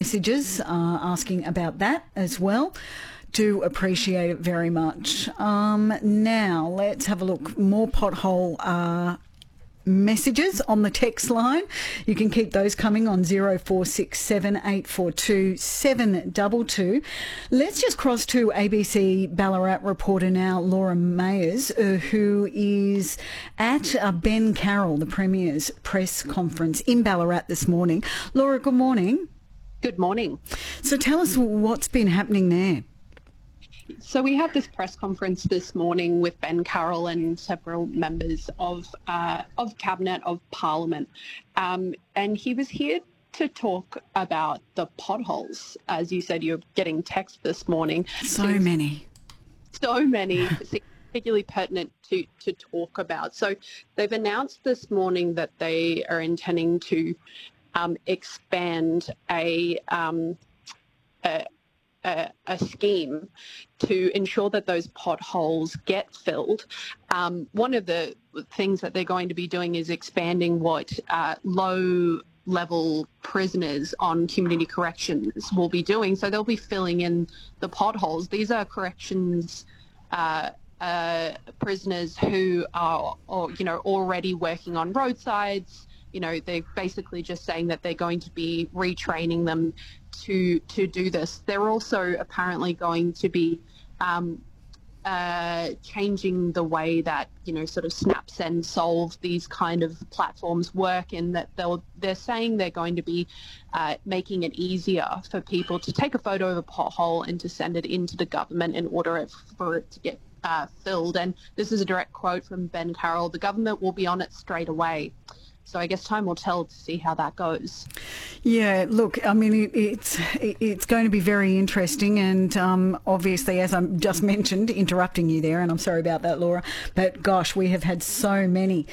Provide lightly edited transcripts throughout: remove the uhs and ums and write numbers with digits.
messages asking about that as well. Do appreciate it very much. Now, let's have a look. More pothole messages on the text line. You can keep those coming on 0467 842 722. Let's just cross to ABC Ballarat reporter now, Laura Mayers, who is at Ben Carroll, the Premier's press conference in Ballarat this morning. Laura, good morning. Good morning. So tell us what's been happening there. So we had this press conference this morning with Ben Carroll and several members of Cabinet, of Parliament, and he was here to talk about the potholes. As you said, you're getting text this morning. So many, particularly pertinent to talk about. So they've announced this morning that they are intending to expand a scheme to ensure that those potholes get filled. One of the things that they're going to be doing is expanding what low-level prisoners on community corrections will be doing. So they'll be filling in the potholes. These are corrections prisoners who are, already working on roadsides. They're basically just saying that they're going to be retraining them to do this. They're also apparently going to be changing the way that, sort of Snap, Send, Solve, these kind of platforms work, in that they're saying they're going to be making it easier for people to take a photo of a pothole and to send it into the government in order for it to get filled. And this is a direct quote from Ben Carroll: "The government will be on it straight away." So I guess time will tell to see how that goes. Yeah, look, I mean, it's going to be very interesting, and obviously, as I just mentioned, interrupting you there, and I'm sorry about that, Laura, but gosh, we have had so many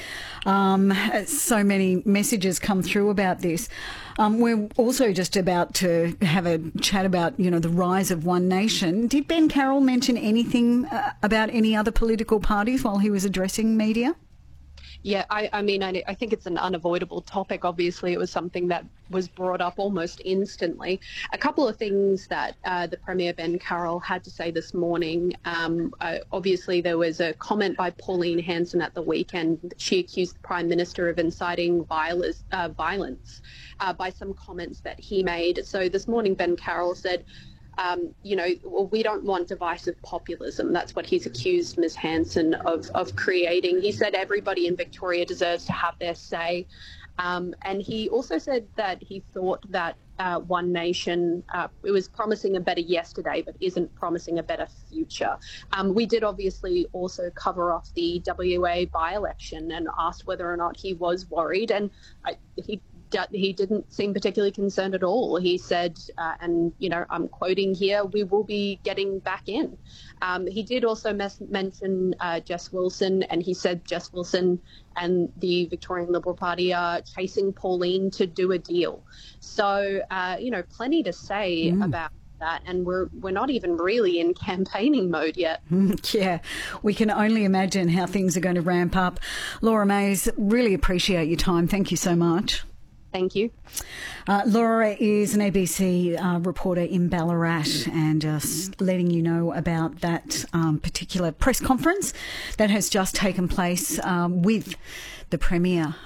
messages come through about this. We're also just about to have a chat about, the rise of One Nation. Did Ben Carroll mention anything about any other political parties while he was addressing media? Yeah, I think it's an unavoidable topic. Obviously, it was something that was brought up almost instantly. A couple of things that the Premier, Ben Carroll, had to say this morning. Obviously, there was a comment by Pauline Hanson at the weekend. She accused the Prime Minister of inciting violence by some comments that he made. So this morning, Ben Carroll said, we don't want divisive populism. That's what he's accused Ms. Hanson of creating. He said everybody in Victoria deserves to have their say. And he also said that he thought that One Nation, it was promising a better yesterday, but isn't promising a better future. We did obviously also cover off the WA by-election and asked whether or not he was worried. And he didn't seem particularly concerned at all. He said, and I'm quoting here, "We will be getting back in." He did also mention Jess Wilson, and he said Jess Wilson and the Victorian Liberal Party are chasing Pauline to do a deal. So, plenty to say about that, and we're not even really in campaigning mode yet. Yeah, we can only imagine how things are going to ramp up. Laura Mayers, really appreciate your time. Thank you so much. Thank you. Laura is an ABC reporter in Ballarat, and just letting you know about that particular press conference that has just taken place with the Premier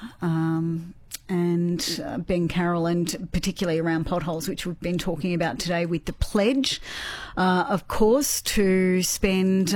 and Ben Carroll, and particularly around potholes, which we've been talking about today, with the pledge, of course, to spend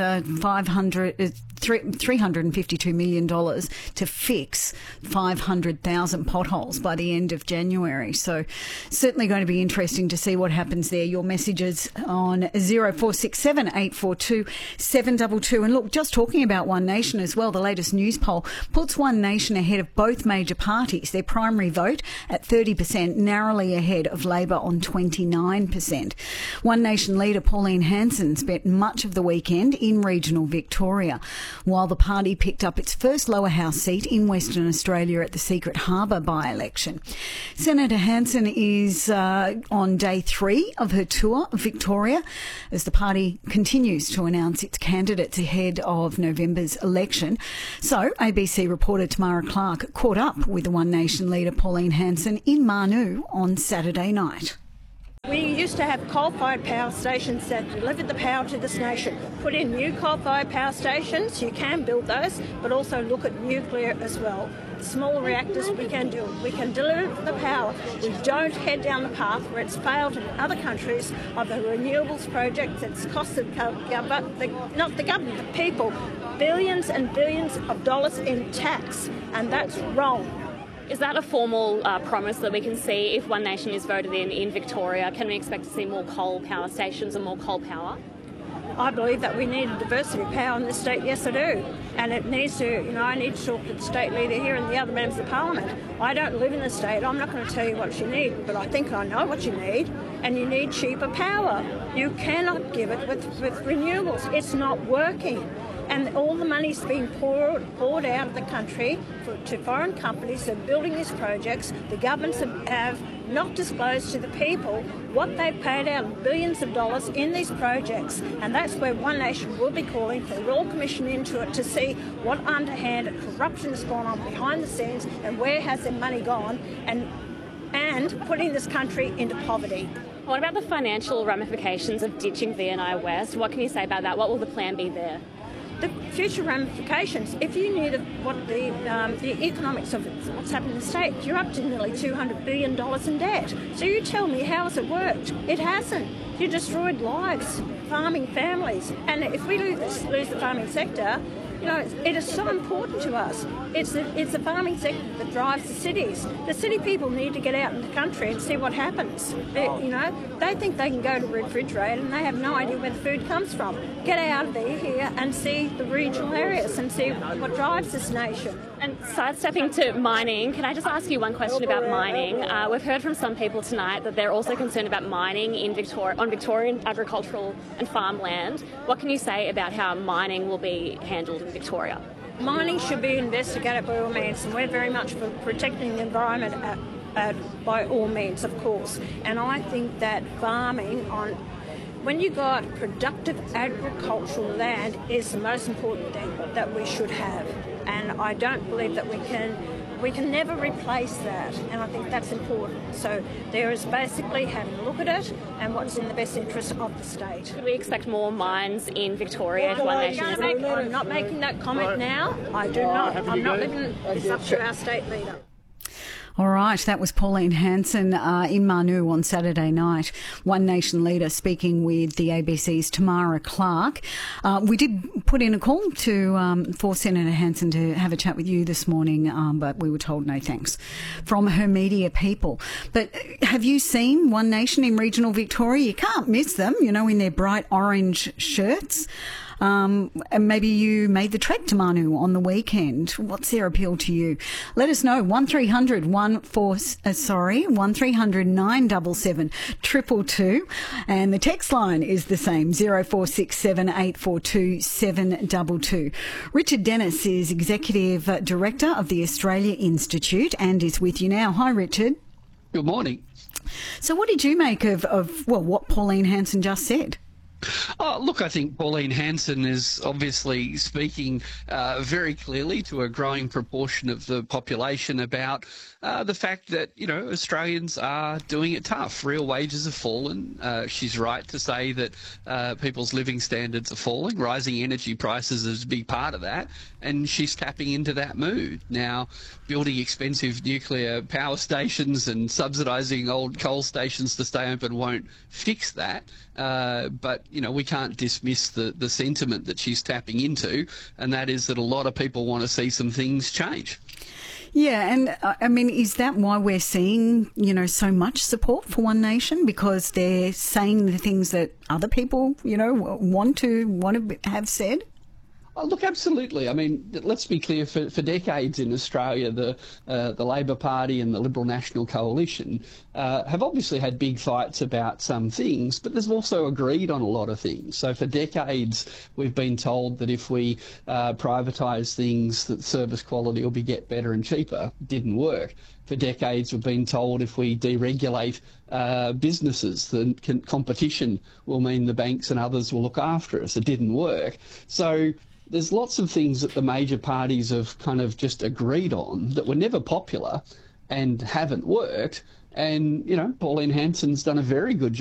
$352 million to fix 500,000 potholes by the end of January. So certainly going to be interesting to see what happens there. Your messages on 0467 842 722. And look, just talking about One Nation as well, the latest news poll puts One Nation ahead of both major parties. Their primary vote at 30%, narrowly ahead of Labor on 29%. One Nation leader Pauline Hanson spent much of the weekend in regional Victoria, while the party picked up its first lower house seat in Western Australia at the Secret Harbour by-election. Senator Hanson is on day 3 of her tour of Victoria as the party continues to announce its candidates ahead of November's election. So ABC reporter Tamara Clark caught up with the One Nation leader Pauline Hanson in Manu on Saturday night. used to have coal-fired power stations that delivered the power to this nation. Put in new coal-fired power stations, you can build those, but also look at nuclear as well. Small reactors, we can do it. We can deliver the power. We don't head down the path where it's failed in other countries of the renewables project that's cost the government, not the government, the people, billions and billions of dollars in tax, and that's wrong. Is that a formal promise that we can see if One Nation is voted in Victoria? Can we expect to see more coal power stations and more coal power? I believe that we need a diversity of power in this state. Yes, I do. And it needs to, I need to talk to the state leader here and the other members of parliament. I don't live in the state. I'm not going to tell you what you need, but I think I know what you need. And you need cheaper power. You cannot give it with renewables. It's not working. And all the money's being poured out of the country to foreign companies that are building these projects. The governments have not disclosed to the people what they've paid out billions of dollars in these projects. And that's where One Nation will be calling for a Royal Commission into it to see what underhand corruption has gone on behind the scenes and where has their money gone, and putting this country into poverty. What about the financial ramifications of ditching VNI West? What can you say about that? What will the plan be there? The future ramifications, if you knew what the economics of what's happened in the state, you're up to nearly $200 billion in debt. So you tell me, how has it worked? It hasn't. You destroyed lives, farming families. And if we lose the farming sector, it is so important to us. It's the farming sector that drives the cities. The city people need to get out in the country and see what happens. They think they can go to the refrigerator and they have no idea where the food comes from. Get out of here and see the regional areas and see what drives this nation. And sidestepping to mining, can I just ask you one question about mining? We've heard from some people tonight that they're also concerned about mining in on Victorian agricultural and farmland. What can you say about how mining will be handled in Victoria? Mining should be investigated by all means, and we're very much for protecting the environment by all means, of course. And I think that farming when you got productive agricultural land is the most important thing that we should have. And I don't believe that we can never replace that, and I think that's important. So there is basically having a look at it and what's in the best interest of the state. Could we expect more mines in Victoria if One Nation is in? I'm not making that comment now. I do not. I'm not leaving. It's up to our state leader. All right, that was Pauline Hanson in Manu on Saturday night. One Nation leader speaking with the ABC's Tamara Clark. We did put in a call for Senator Hanson to have a chat with you this morning, but we were told no thanks from her media people. But have you seen One Nation in regional Victoria? You can't miss them, in their bright orange shirts. And maybe you made the trek to Manu on the weekend. What's their appeal to you? Let us know. 1300 977 222. And the text line is the same, 0467 842 722. Richard Dennis is Executive Director of the Australia Institute and is with you now. Hi, Richard. Good morning. So what did you make of what Pauline Hanson just said? Oh, look, I think Pauline Hanson is obviously speaking very clearly to a growing proportion of the population about the fact that, Australians are doing it tough. Real wages have fallen. She's right to say that people's living standards are falling. Rising energy prices is a big part of that, and she's tapping into that mood. Now, building expensive nuclear power stations and subsidising old coal stations to stay open won't fix that. But, we can't dismiss the sentiment that she's tapping into, and that is that a lot of people want to see some things change. Yeah, and is that why we're seeing, so much support for One Nation? Because they're saying the things that other people, want to have said? Oh, look, absolutely. Let's be clear. For decades in Australia, the Labor Party and the Liberal National Coalition have obviously had big fights about some things, but there's also agreed on a lot of things. So for decades, we've been told that if we privatise things, that service quality will get better and cheaper. Didn't work. For decades, we've been told if we deregulate businesses, then competition will mean the banks and others will look after us. It didn't work. So there's lots of things that the major parties have kind of just agreed on that were never popular and haven't worked. And, Pauline Hanson's done a very good job